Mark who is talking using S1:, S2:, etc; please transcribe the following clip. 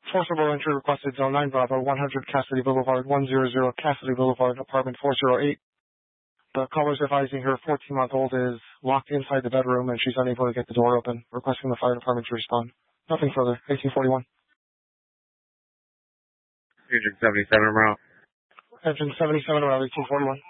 S1: Forcible entry requested Zone 9 Bravo, 100 Cassidy Boulevard, 100 Cassidy Boulevard, apartment 408. The caller's advising her 14-month-old is locked inside the bedroom and she's unable to get the door open, requesting the fire department to respond. Nothing further. 1841.
S2: Engine 77 around.
S1: Engine 77 around 1841.